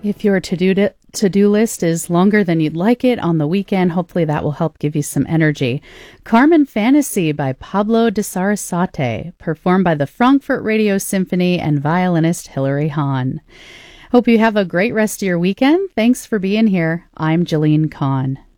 If your to-do list is longer than you'd like it on the weekend, hopefully that will help give you some energy. Carmen Fantasy by Pablo de Sarasate, performed by the Frankfurt Radio Symphony and violinist Hilary Hahn. Hope you have a great rest of your weekend. Thanks for being here. I'm Jillian Kahn.